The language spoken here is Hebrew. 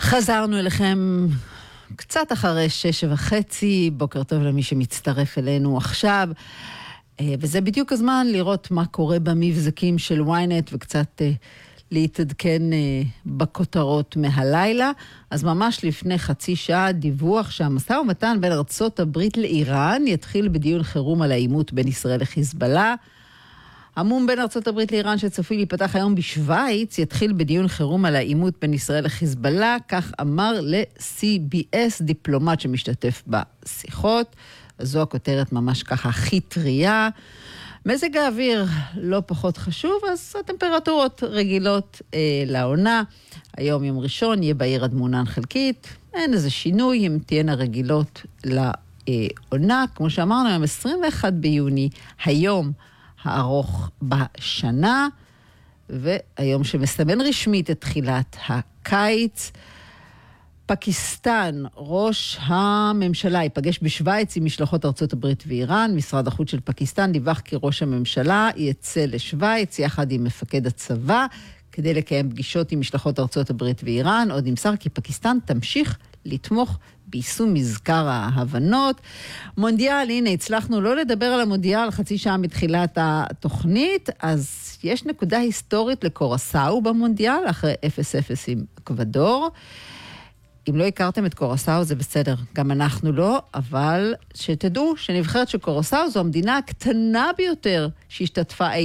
חזרנו אליכם קצת אחרי 6:30, בוקר טוב למי שמצטרף אלינו עכשיו, וזה בדיוק הזמן לראות מה קורה במבזקים של ynet וקצת להתעדכן בכותרות מהלילה. אז ממש לפני חצי שעה דיווח שהמשא ומתן בין ארצות הברית לאיראן יתחיל בדיון חירום על העימות בין ישראל לחיזבאללה. המום בין ארצות הברית לאיראן שצפוי להיפתח היום בשוויץ יתחיל בדיון חירום על העימות בין ישראל לחיזבאללה, כך אמר ל-CBS דיפלומט שמשתתף בשיחות. זו הכותרת ממש ככה הכי טריה. מזג האוויר לא פחות חשוב, אז הטמפרטורות רגילות לעונה. היום יום ראשון יהיה בעיר עד מעונן חלקית, אין איזה שינוי, הם תהיינה רגילות לעונה. כמו שאמרנו, היום 21 ביוני, היום הארוך בשנה, והיום שמסמן רשמית את תחילת הקיץ. פקיסטן, ראש הממשלה ייפגש בשוויץ עם משלחות ארצות הברית ואיראן. משרד החוץ של פקיסטן דיווח כי ראש הממשלה יצא לשוויץ יחד עם מפקד הצבא כדי לקיים פגישות עם משלחות ארצות הברית ואיראן. עוד נמסר כי פקיסטן תמשיך לתמוך ביישום מזכר ההבנות. מונדיאל, הנה, הצלחנו לא לדבר על המונדיאל חצי שעה מתחילת התוכנית, אז יש נקודה היסטורית לקורסאו במונדיאל, אחרי 0-0 עם אקוודור. אם לא הכרתם את קורסאו זה בסדר, גם אנחנו לא, אבל שתדעו שנבחרת של קורסאו זו המדינה הקטנה ביותר שהשתתפה אי